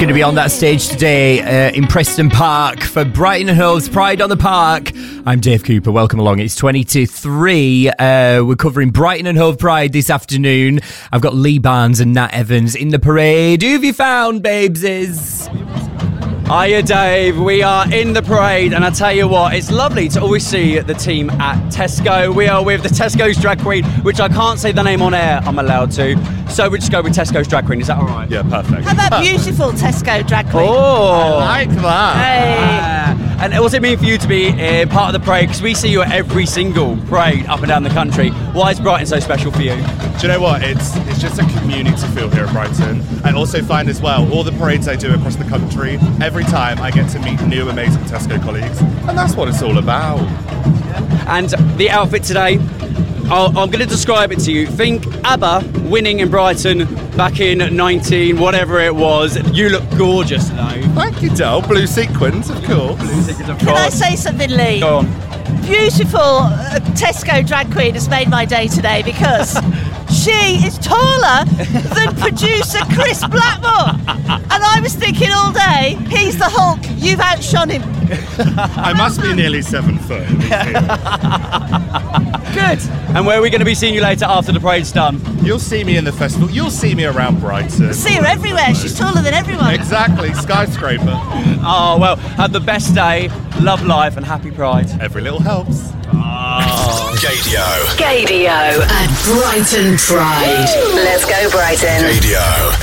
going to be on that stage today in Preston Park for Brighton and Hove's Pride on the Park. I'm Dave Cooper. Welcome along. It's 20 to 3. We're covering Brighton and Hove Pride this afternoon. I've got Lee Barnes and Nat Evans in the parade. Who have you found, babeses? Hiya, Dave. We are in the parade, and I tell you what, it's lovely to always see the team at Tesco. We are with the Tesco's Drag Queen, which I can't say the name on air. I'm allowed to, so we just go with Tesco's Drag Queen. Is that all right? Yeah, perfect. How about beautiful Tesco Drag Queen? Oh, I like that. Hey. And what's it mean for you to be part of the parade? Because we see you at every single parade up and down the country. Why is Brighton so special for you? Do you know what? It's just a community feel here at Brighton. I also find as well, all the parades I do across the country, every time I get to meet new amazing Tesco colleagues, and that's what it's all about. And the outfit today, I'm going to describe it to you. Think ABBA winning in Brighton back in 19, whatever it was. You look gorgeous though. Thank you, Del. Blue sequins, of course. Can I say something, Lee? Go on. Beautiful Tesco Drag Queen has made my day today because she is taller than producer Chris Blackmore. And I was thinking all day, he's the Hulk, you've outshone him. I must be nearly 7 foot. Good. And where are we going to be seeing you later after the parade's done? You'll see me in the festival. You'll see me around Brighton. See her everywhere, she's taller than everyone. Exactly, skyscraper. Oh, well, have the best day, love life, and happy Pride. Every little helps. Oh. Gaydio at Brighton Pride. Let's go, Brighton. Gaydio.